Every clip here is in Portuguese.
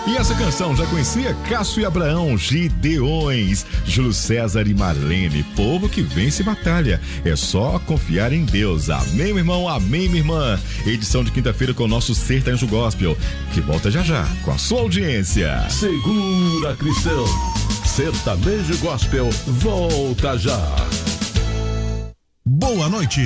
E essa canção já conhecia? Cássio e Abraão, Gideões, Júlio César e Marlene, povo que vence batalha. É só confiar em Deus. Amém, meu irmão? Amém, minha irmã? Edição de quinta-feira com o nosso Sertanejo Gospel, que volta já já com a sua audiência. Segura, cristão. Sertanejo Gospel volta já. Boa noite.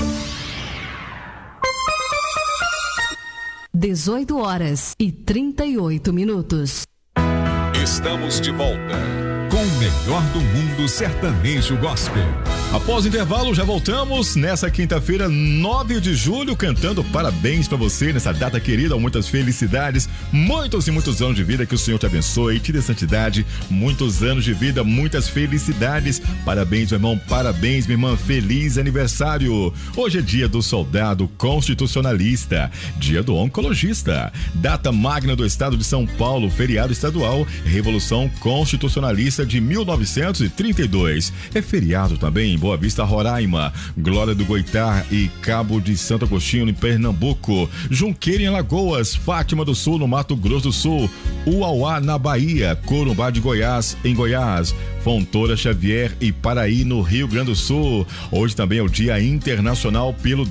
18h38. Estamos de volta Com o melhor do mundo sertanejo gospel. Após o intervalo, já voltamos nessa quinta-feira, 9 de julho, cantando parabéns pra você nessa data querida, muitas felicidades, muitos e muitos anos de vida, que o Senhor te abençoe, te dê santidade, muitos anos de vida, muitas felicidades. Parabéns, meu irmão, parabéns, minha irmã, feliz aniversário. Hoje é dia do soldado constitucionalista, dia do oncologista, data magna do estado de São Paulo, feriado estadual, Revolução Constitucionalista de 1932. É feriado também em Boa Vista, Roraima, Glória do Goitá e Cabo de Santo Agostinho, em Pernambuco, Junqueira, em Alagoas, Fátima do Sul, no Mato Grosso do Sul, Uauá, na Bahia, Corumbá de Goiás, em Goiás, Fontoura Xavier e Paraí, no Rio Grande do Sul. Hoje também é o Dia Internacional pelo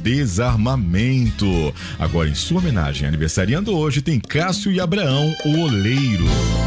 Desarmamento. Agora, em sua homenagem, aniversariando hoje, tem Cássio e Abraão, o Oleiro.